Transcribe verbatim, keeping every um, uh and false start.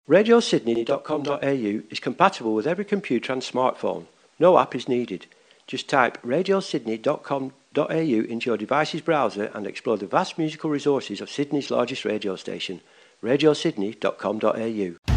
radio sydney dot com dot a u is compatible with every computer and smartphone. No app is needed. Just type radio sydney dot com dot a u into your device's browser and explore the vast musical resources of Sydney's largest radio station, radio sydney dot com dot a u.